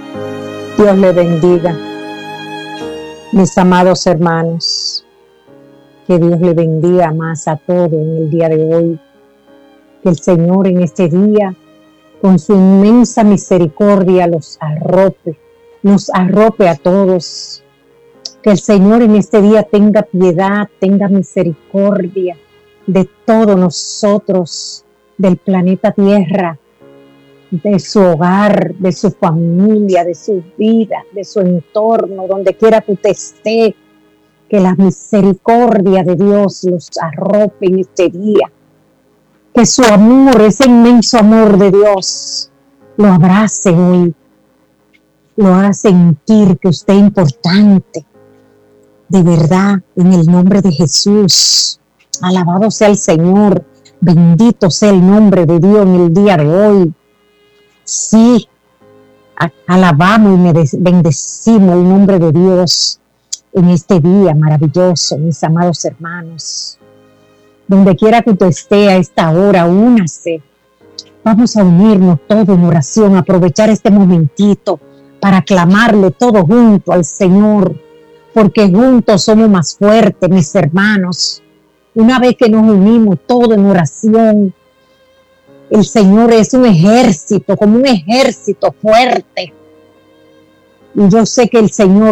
Dios le bendiga, mis amados hermanos. Que Dios le bendiga más a todos en el día de hoy. Que el Señor en este día, con su inmensa misericordia, nos arrope a todos. Que el Señor en este día tenga piedad, tenga misericordia de todos nosotros, del planeta Tierra, de su hogar, de su familia, de su vida, de su entorno, donde quiera que usted esté. Que la misericordia de Dios los arrope en este día. Que su amor, ese inmenso amor de Dios, lo abrace hoy. Lo haga sentir que usted es importante. De verdad, en el nombre de Jesús. Alabado sea el Señor. Bendito sea el nombre de Dios en el día de hoy. Sí, alabamos y bendecimos el nombre de Dios en este día maravilloso, mis amados hermanos. Donde quiera que usted esté a esta hora, únase. Vamos a unirnos todos en oración, aprovechar este momentito para clamarle todo junto al Señor, porque juntos somos más fuertes, mis hermanos. Una vez que nos unimos todos en oración, el Señor es un ejército, como un ejército fuerte. Y yo sé que el Señor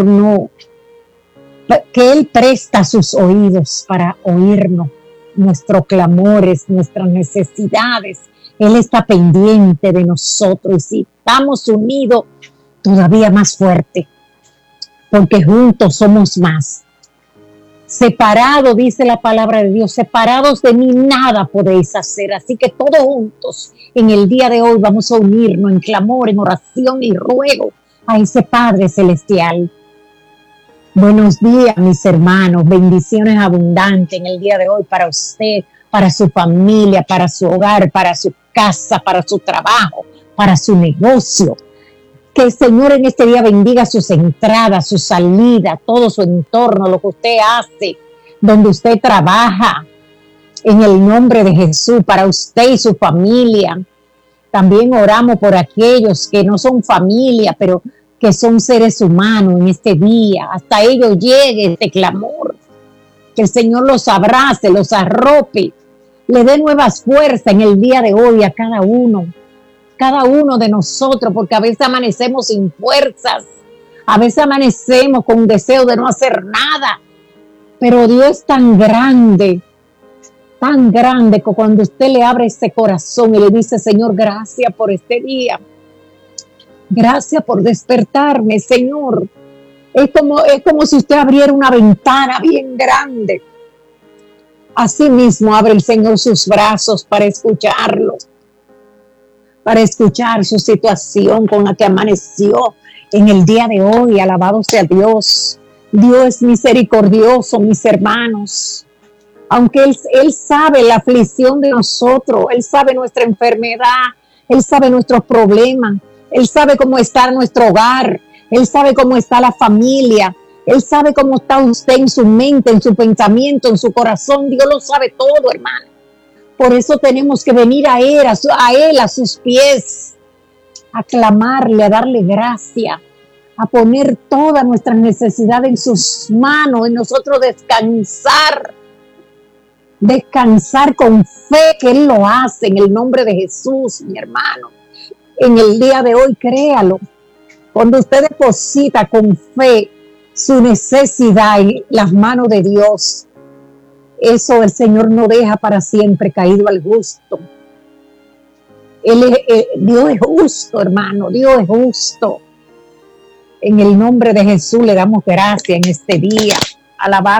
que Él presta sus oídos para oírnos, nuestros clamores, nuestras necesidades. Él está pendiente de nosotros y si estamos unidos, todavía más fuerte, porque juntos somos más. Separados, dice la palabra de Dios, separados de mí nada podéis hacer. Así que todos juntos en el día de hoy vamos a unirnos en clamor, en oración y ruego a ese Padre Celestial. Buenos días, mis hermanos. Bendiciones abundantes en el día de hoy para usted, para su familia, para su hogar, para su casa, para su trabajo, para su negocio. Que el Señor en este día bendiga sus entradas, su salida, todo su entorno, lo que usted hace, donde usted trabaja, en el nombre de Jesús, para usted y su familia. También oramos por aquellos que no son familia, pero que son seres humanos en este día. Hasta ellos llegue este clamor. Que el Señor los abrace, los arrope, le dé nuevas fuerzas en el día de hoy a cada uno de nosotros, porque a veces amanecemos sin fuerzas, a veces amanecemos con deseo de no hacer nada, pero Dios es tan grande que cuando usted le abre ese corazón y le dice: Señor, gracias por este día, gracias por despertarme, Señor. Es como si usted abriera una ventana bien grande. Así mismo abre el Señor sus brazos para escucharlo, para escuchar su situación con la que amaneció en el día de hoy. Alabado sea Dios. Dios es misericordioso, mis hermanos. Aunque Él sabe la aflicción de nosotros, Él sabe nuestra enfermedad, Él sabe nuestros problemas, Él sabe cómo está nuestro hogar, Él sabe cómo está la familia, Él sabe cómo está usted en su mente, en su pensamiento, en su corazón. Dios lo sabe todo, hermano. Por eso tenemos que venir a Él, a sus pies, a clamarle, a darle gracia, a poner toda nuestra necesidad en sus manos, en nosotros descansar con fe que Él lo hace en el nombre de Jesús, mi hermano. En el día de hoy, créalo, cuando usted deposita con fe su necesidad en las manos de Dios, eso el Señor no deja para siempre caído al justo. Dios es justo, hermano, Dios es justo. En el nombre de Jesús le damos gracias en este día. Alabado